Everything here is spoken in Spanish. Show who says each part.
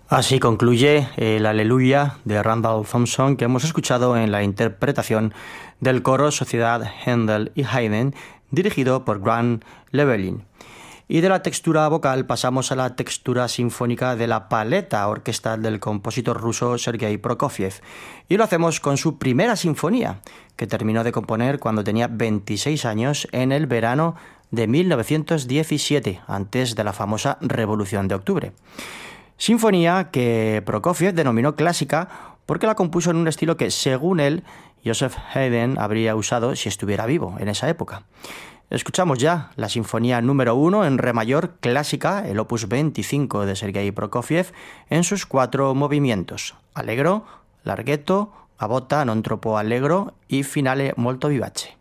Speaker 1: Así concluye el Aleluya de Randall Thompson que hemos escuchado en la interpretación del coro Sociedad Händel y Haydn, dirigido por Grant Llewellyn. Y de la textura vocal pasamos a la textura sinfónica de la paleta orquestal del compositor ruso Sergei Prokofiev. Y lo hacemos con su primera sinfonía, que terminó de componer cuando tenía 26 años en el verano de 1917, antes de la famosa Revolución de Octubre. Sinfonía que Prokofiev denominó clásica porque la compuso en un estilo que, según él, Joseph Haydn habría usado si estuviera vivo en esa época. Escuchamos ya la sinfonía número 1 en re mayor clásica, el opus 25 de Sergei Prokofiev, en sus 4 movimientos: allegro, larghetto, gavotta, non troppo allegro y finale molto vivace.